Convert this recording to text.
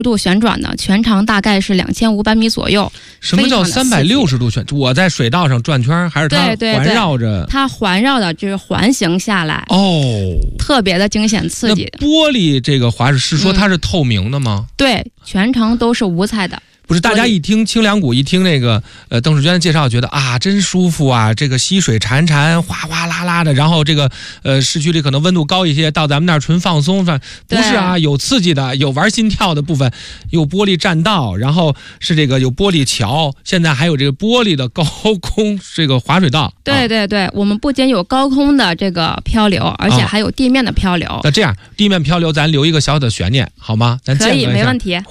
度旋转的，全长大概是2500米左右。 什么叫360度旋？我在水道上转圈，还是它环绕着？ 它环绕的就是环形下来哦， 特别的惊险刺激。 那玻璃这个滑是说它是透明的吗？ 对，全程都是无彩的。 不是，大家一听清凉谷，一听那个邓世娟的介绍，觉得啊真舒服啊，这个溪水潺潺，哗哗啦啦的，然后这个市区里可能温度高一些，到咱们那儿纯放松。不是啊，有刺激的，有玩心跳的部分，有玻璃栈道，然后是这个有玻璃桥，现在还有这个玻璃的高空这个滑水道。 对对对，我们不仅有高空的这个漂流，而且还有地面的漂流。 那这样，地面漂流咱留一个小小的悬念，好吗？咱可以，没问题。